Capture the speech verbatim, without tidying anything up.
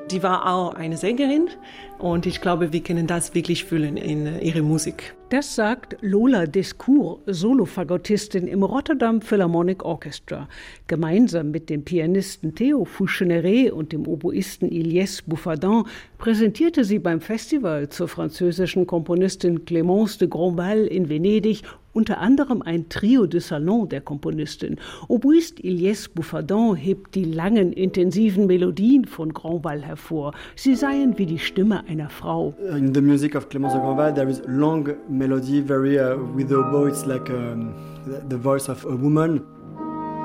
Die war auch eine Sängerin und ich glaube, wir können das wirklich fühlen in ihrer Musik. Das sagt Lola Descours, Solofagottistin im Rotterdam Philharmonic Orchestra. Gemeinsam mit dem Pianisten Theo Foucheneret und dem Oboisten Ilyes Bouffardin präsentierte sie beim Festival zur französischen Komponistin Clémence de Grandval in Venedig unter anderem ein Trio de Salon der Komponistin. Oboist Ilyes Bouffardin hebt die langen, intensiven Melodien von Grandval hervor. Sie seien wie die Stimme einer Frau. In the music of Clémence de Grandval there is long melody, very uh, with the oboe it's like um, the voice of a woman.